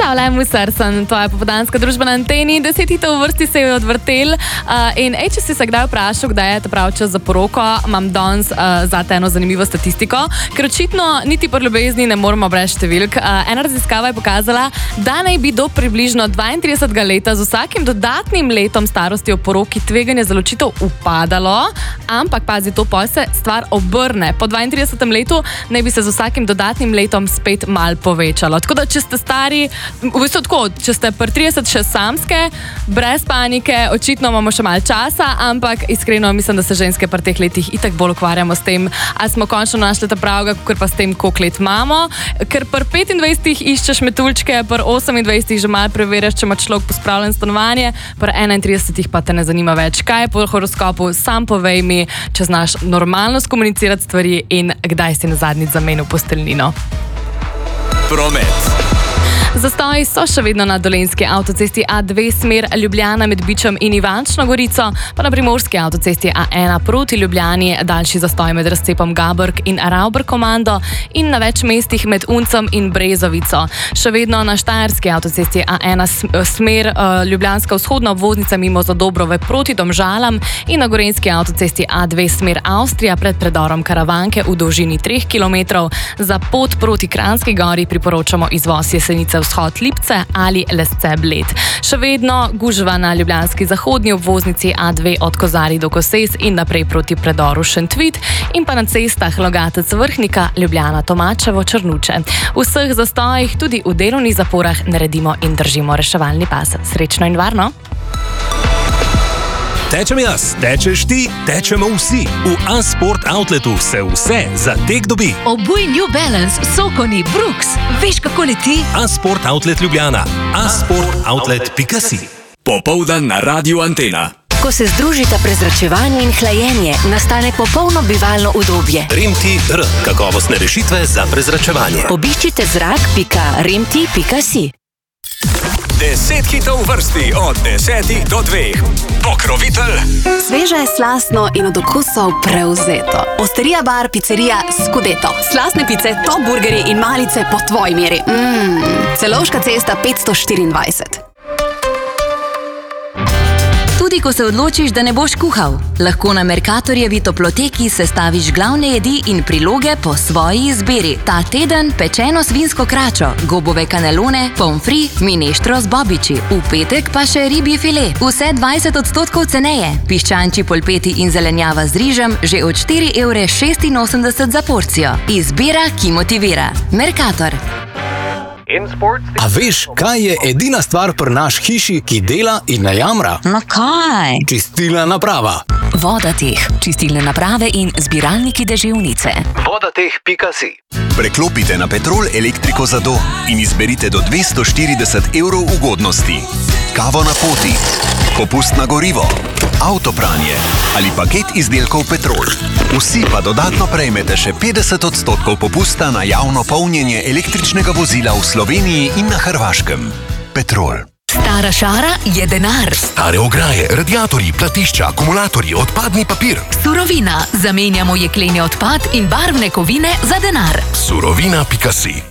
Čau, Lemusar, sem tvoja popoldanska družba na anteni. 10 hitov v vrsti se je odvrtel. In če si se kdaj vprašal, kdaj je ta pravi čas za poroko, imam danes zate eno zanimivo statistiko, ker očitno niti po ljubezni ne moramo brez številk. Ena raziskava je pokazala, da naj bi do približno 32. leta z vsakim dodatnim letom starosti o poroki tveganje za ločitev upadalo, ampak pazi, to pol se stvar obrne. Po 32. letu naj bi se z vsakim dodatnim letom spet mal povečalo. Tako da, če ste stari, v bistvu tako, če ste pri 30 še samske, brez panike, očitno imamo še malo časa, ampak iskreno mislim, da se ženske pri teh letih itak bolj ukvarjamo s tem, ali smo končno našli ta pravega, kakor pa s tem, koliko let imamo. Ker pri 25 iščeš metuljčke, pri 28 že malo preverjaš, če ima človek pospravljeno stanovanje, pri 31 pa te ne zanima več, kaj je po horoskopu, sam povej mi, če znaš normalno skomunicirati stvari in kdaj si na zadnjič zamenil posteljnino. Promet. Zastoji so še vedno na dolenjski avtocesti A2 smer Ljubljana med Bičem in Ivančno Gorico, pa na primorski avtocesti A1 proti Ljubljani daljši zastoj med razcepom Gabrk in Ravber komando in na več mestih med Uncem in Brezovico. Še vedno na štajerski avtocesti A1 smer Ljubljanska vzhodna obvoznica mimo Zadobrove proti Domžalam in na gorenjski avtocesti A2 smer Avstrija pred predorom Karavanke v dolžini 3 km. Za pot proti Kranjski gori priporočamo izvoz Jesenice vzhod Lipce ali Lesce Bled. Še vedno gužva na ljubljanski zahodni obvoznici A2 od Kozarij do Koses in naprej proti predoru Šentvid in pa na cestah Logatec Vrhnika, Ljubljana Tomačevo, Črnuče. V vseh zastojih, tudi v delovnih zaporah, naredimo in držimo reševalni pas. Srečno in varno! Tečem jaz, tečeš ti, tečemo vsi. V A-Sport Outletu se vse za tek dobi. Obuj New Balance, Sokoni, Brooks. Veš, kako leti? A-Sport Outlet Ljubljana. asportoutlet.si. Popoldan na Radiu Antena. Ko se združita prezračevanje in hlajenje, nastane popolno bivalno udobje. Remti-R. Kakovostne rešitve za prezračevanje. Obiščite zrak.remti.si. 10 hitov v vrsti od 10 do 2. Pokrovitelj. Sveže, slastno in od okusov prevzeto. Osterija bar, pizzerija Scudetto. Slastne pice, top burgerji in malice po tvoji meri. Celovška cesta 524. Tudi ko se odločiš, da ne boš kuhal, lahko na Mercatorjevi toploteki sestaviš glavne jedi in priloge po svoji izbiri. Ta teden pečeno svinsko kračo, gobove kanelone, pomfri, mineštro z bobiči. V petek pa še ribji file. Vse 20% ceneje. Piščančji polpeti in zelenjava z rižem že od 4,86 € za porcijo. Izbira, ki motivira. Mercator. A veš, kaj je edina stvar pri naš hiši, ki dela in ne jamra? No kaj? Čistilna naprava. Vodateh, čistilne naprave in zbiralniki deževnice. Vodateh.si. Preklopite na Petrol elektriko za dom in izberite do 240 € ugodnosti. Kavo na poti, popust na gorivo, avtopranje ali paket izdelkov Petrol. Vsi pa dodatno prejmete še 50% popusta na javno polnjenje električnega vozila v Sloveniji in na Hrvaškem. Petrol. Stara šara je denar. Stare ograje, radiatorji, platišča, akumulatorji, odpadni papir. Surovina. Zamenjamo jekleni odpad in barvne kovine za denar. Surovina.si.